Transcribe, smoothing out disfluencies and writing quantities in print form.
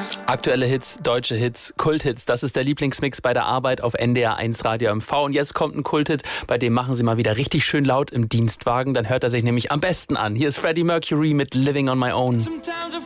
Aktuelle Hits, deutsche Hits, Kulthits, das ist der Lieblingsmix bei der Arbeit auf NDR 1 Radio MV. Und jetzt kommt ein Kulthit, bei dem machen Sie mal wieder richtig schön laut im Dienstwagen. Dann hört er sich nämlich am besten an. Hier ist Freddie Mercury mit Living on My Own. Sometimes I